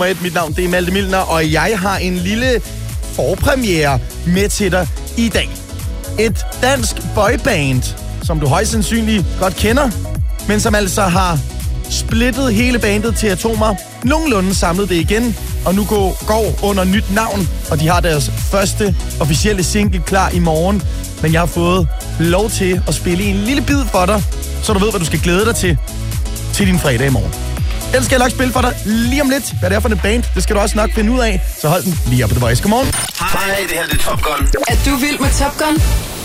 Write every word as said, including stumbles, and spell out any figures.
Mit navn det er Malte Milner, og jeg har en lille forpremiere med til dig i dag. Et dansk boyband, som du højst sandsynligt godt kender, men som altså har splittet hele bandet til atomer, nogenlunde samlet det igen, og nu går, går under nyt navn, og de har deres første officielle single klar i morgen. Men jeg har fået lov til at spille en lille bid for dig, så du ved, hvad du skal glæde dig til til din fredag i morgen. Den skal jeg nok spille for dig lige om lidt. Hvad det er for et band, det skal du også nok finde ud af. Så hold den lige op på The Voice. Godmorgen. Hej, det her det er Top Gun. Er du vild med Top Gun?